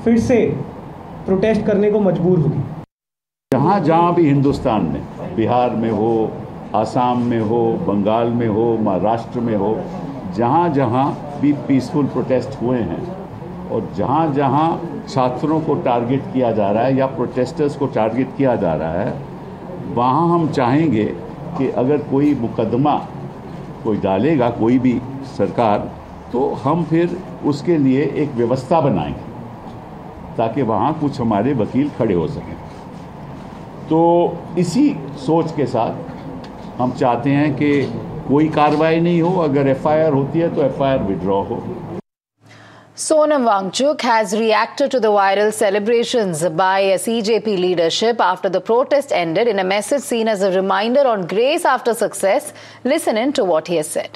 फिर से प्रोटेस्ट करने को मजबूर होगी। जहाँ जहाँ भी हिंदुस्तान में, बिहार में हो, आसाम में हो, बंगाल में हो, महाराष्ट्र में हो, जहाँ जहाँ भी पीसफुल प्रोटेस्ट हुए हैं और जहाँ जहाँ छात्रों को टारगेट किया जा रहा है या प्रोटेस्टर्स को टारगेट किया जा रहा है, वहाँ हम चाहेंगे कि अगर कोई मुकदमा कोई डालेगा कोई भी सरकार, तो हम फिर उसके लिए एक व्यवस्था बनाएंगे ताकि वहाँ कुछ हमारे वकील खड़े हो सकें। तो इसी सोच के साथ हम चाहते हैं कि कोई कार्रवाई नहीं हो, अगर एफआईआर होती है तो एफआईआर विड्रॉ हो। Sonam Wangchuk has reacted to the viral celebrations by CJP leadership after the protest ended in a message seen as a reminder on grace after success. Listen in to what he has said.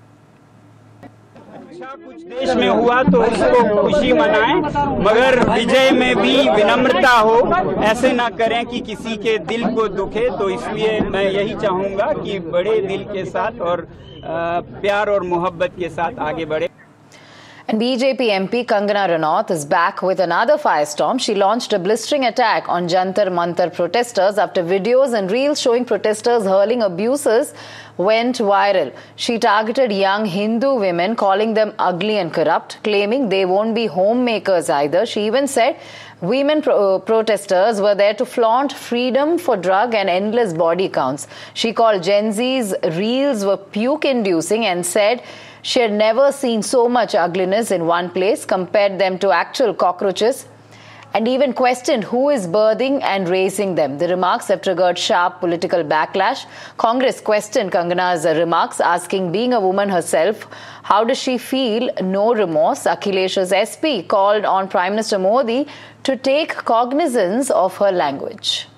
कुछ देश में हुआ तो उसको खुशी मनाएं, मगर विजय में भी विनम्रता हो, ऐसे ना करें कि किसी के दिल को दुखे। तो इसलिए मैं यही चाहूंगा कि बड़े दिल के साथ और प्यार और मोहब्बत के साथ आगे बढ़े। And BJP MP Kangana Ranaut is back with another firestorm. She launched a blistering attack on Jantar Mantar protesters after videos and reels showing protesters hurling abuses went viral. She targeted young Hindu women, calling them ugly and corrupt, claiming they won't be homemakers either. She even said women protesters were there to flaunt freedom for drug and endless body counts. She called Gen Z's reels were puke-inducing and said she had never seen so much ugliness in one place, compared them to actual cockroaches, and even questioned who is birthing and raising them. The remarks have triggered sharp political backlash. Congress questioned Kangana's remarks, asking, being a woman herself, how does she feel no remorse? Akhilesh's SP called on Prime Minister Modi to take cognizance of her language.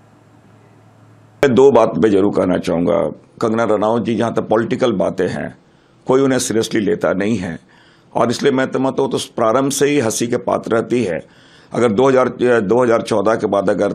दो बात मैं जरूर कहना चाहूँगा। कंगना रनावत जी, जहाँ तक political बातें हैं, कोई उन्हें सीरियसली लेता नहीं है और इसलिए मैं तो मतलब तो प्रारंभ से ही हंसी के पात्र रहती है। अगर 2014 के बाद अगर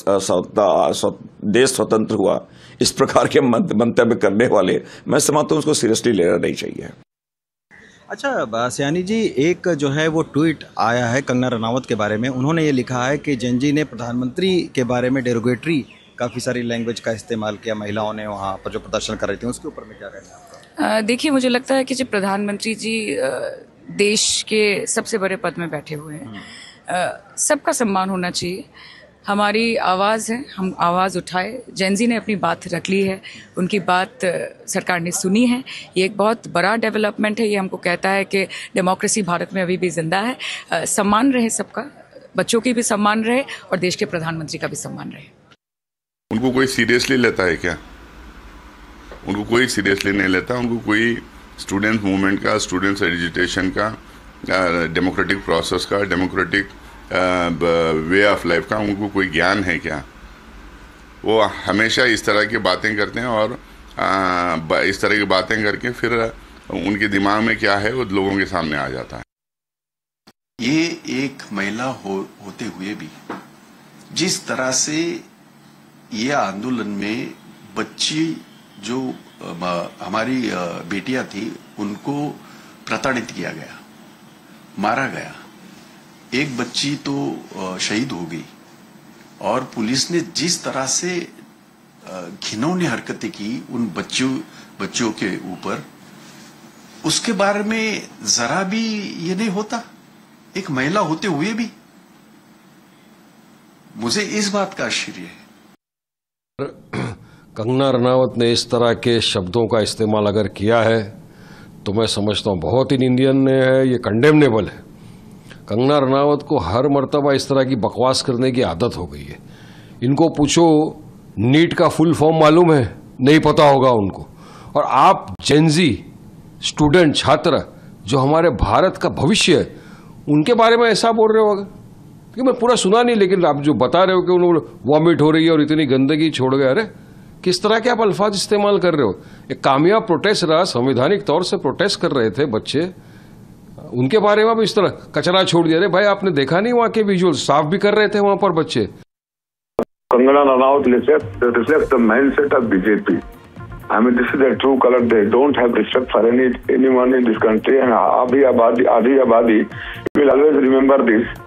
देश स्वतंत्र हुआ, इस प्रकार के मंतव्य करने वाले, मैं समझता हूँ उसको सीरियसली लेना नहीं चाहिए। अच्छा सयानी जी, एक जो है वो ट्वीट आया है कंगना रनावत के बारे में। उन्होंने ये लिखा है कि जेन जी ने प्रधानमंत्री के बारे में डेरोगेटरी काफ़ी सारी लैंग्वेज का इस्तेमाल किया महिलाओं ने वहाँ पर जो प्रदर्शन कर रही थी, उसके ऊपर में क्या कहना है आपका? देखिए, मुझे लगता है कि जब प्रधानमंत्री जी देश के सबसे बड़े पद में बैठे हुए हैं, सबका सम्मान होना चाहिए। हमारी आवाज़ है, हम आवाज़ उठाए। जेन जी ने अपनी बात रख ली है, उनकी बात सरकार ने सुनी है। ये एक बहुत बड़ा डेवलपमेंट है। ये हमको कहता है कि डेमोक्रेसी भारत में अभी भी जिंदा है। सम्मान रहे सबका, बच्चों की भी सम्मान रहे और देश के प्रधानमंत्री का भी सम्मान रहे। उनको कोई सीरियसली लेता है क्या? उनको कोई सीरियसली नहीं लेता। उनको कोई स्टूडेंट मूवमेंट का, स्टूडेंट्स एजिटेशन का, डेमोक्रेटिक प्रोसेस का, डेमोक्रेटिक वे ऑफ लाइफ का उनको कोई ज्ञान है क्या? वो हमेशा इस तरह की बातें करते हैं और इस तरह की बातें करके फिर उनके दिमाग में क्या है वो लोगों के सामने आ जाता है। ये एक महिला होते हुए भी जिस तरह से ये आंदोलन में बच्ची जो हमारी बेटियां थी उनको प्रताड़ित किया गया, मारा गया, एक बच्ची तो शहीद हो गई और पुलिस ने जिस तरह से घिनौनी हरकतें की उन बच्चों के ऊपर, उसके बारे में जरा भी ये नहीं होता एक महिला होते हुए भी। मुझे इस बात का आश्चर्य है। कंगना रनावत ने इस तरह के शब्दों का इस्तेमाल अगर किया है तो मैं समझता हूँ बहुत ही निंदनीय है, ये कंडेमनेबल है। कंगना रनावत को हर मर्तबा इस तरह की बकवास करने की आदत हो गई है। इनको पूछो नीट का फुल फॉर्म मालूम है? नहीं पता होगा उनको। और आप जेनजी स्टूडेंट, छात्र जो हमारे भारत का भविष्य है, उनके बारे में ऐसा बोल रहे हो? कि मैं पूरा सुना नहीं, लेकिन आप जो बता रहे हो कि उन्होंने वॉमिट हो रही है और इतनी गंदगी छोड़ गए, अरे किस तरह के आप अल्फाज इस्तेमाल कर रहे हो? एक कामयाब प्रोटेस्ट रहा, संवैधानिक तौर से प्रोटेस्ट कर रहे थे बच्चे, उनके बारे में भी इस तरह कचरा छोड़ दिया। अरे भाई, आपने देखा नहीं वहां के विजुअल? साफ भी कर रहे थे वहां पर बच्चे। Kangana Ranaut reflects the mindset of BJP. I mean, this is their true color. They don't have respect for anyone in this country, and Adi Abadi will always remember this.